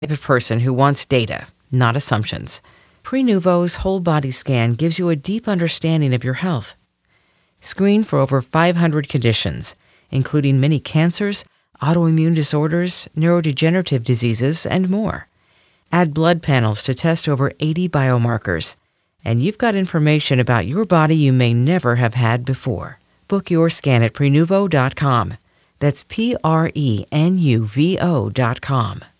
Type of person who wants data, not assumptions. Prenuvo's whole body scan gives you a deep understanding of your health. Screen for over 500 conditions, including many cancers, autoimmune disorders, neurodegenerative diseases, and more. Add blood panels to test over 80 biomarkers. And you've got information about your body you may never have had before. Book your scan at Prenuvo.com. That's Prenuvo.com.